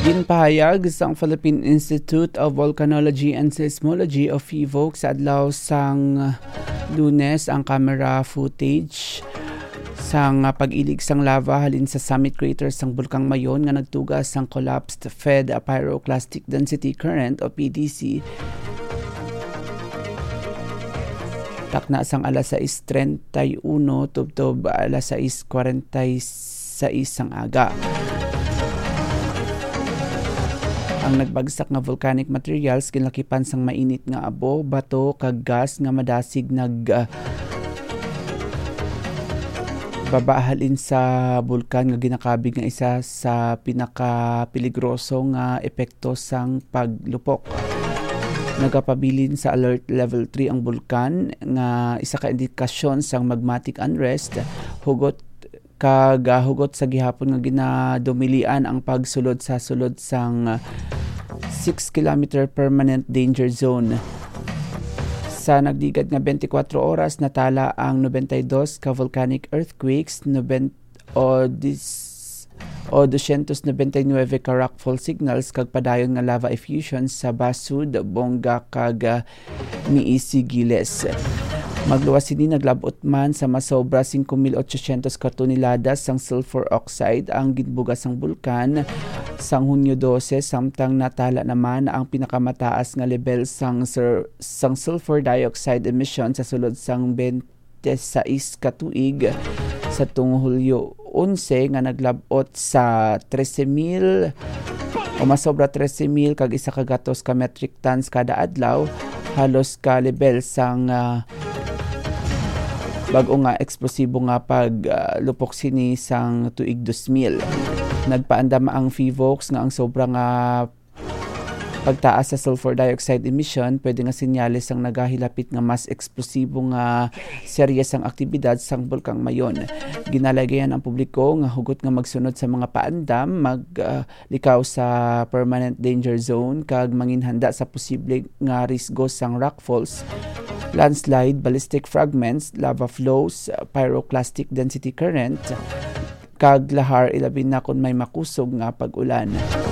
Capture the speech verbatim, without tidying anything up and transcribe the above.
Ginpahayag sang Philippine Institute of Volcanology and Seismology o PHIVOLC sa adlaw sang Lunes ang camera footage sang pag-ilig sang lava halin sa summit crater sang Bulkang Mayon nga nagtugas sang collapsed Fed Pyroclastic Density Current o P D C. Takna sang alas sais treinta y uno tubtob alas sais kwarenta y sais sang aga. Ang nagbagsak nga volcanic materials kinlakipan sang mainit nga abo, bato kag gas nga madasig nag uh, babahalin sa bulkan nga ginakabig nga isa sa pinakapeligroso nga epekto sang paglupok. Nagapabilin sa alert level three ang bulkan nga isa ka indikasyon sang magmatic unrest, hugot kagahugot sa gihapon nga ginadumilian ang pagsulod sa sulod sang six kilometer permanent danger zone. Sa nagdigad nga twenty-four oras natala ang ninety-two ka volcanic earthquakes, nine o dis o two ninety-nine ka rockfall signals kag padayon nga lava effusion sa Basud, Bonga kag Miisi, Giles. Magluwas sini naglabot man sa masobra five thousand eight hundred ka toneladas sang sulfur oxide ang ginbugas sang bulkan sang Hunyo twelve, samtang natala naman ang pinakamataas nga level sang sur, sang sulfur dioxide emission sa sulod sang twenty-six ka tuig sa tung Hulyo eleven nga naglabot sa thirteen thousand o masobra thirteen thousand kag isa ka gatos ka metric tons kada adlaw, halos ka level sang uh, bag-o nga eksplosibo nga paglupok uh, sini sang tuig two thousand. Nagpaandam ang PHIVOLC nga ang sobrang nga pagtaas sa sulfur dioxide emission pwede nga senyales sang nagahilapit nga mas eksplosibo nga seryes ang aktibidad sang Bulkang Mayon. Ginalagayan ang publiko nga hugot nga magsunod sa mga paandam, maglikaw uh, sa permanent danger zone kag manginhanda sa posible nga risgo sang rockfalls, landslide, ballistic fragments, lava flows, pyroclastic density current, kag lahar ilabin na kung may makusog nga pag-ulan.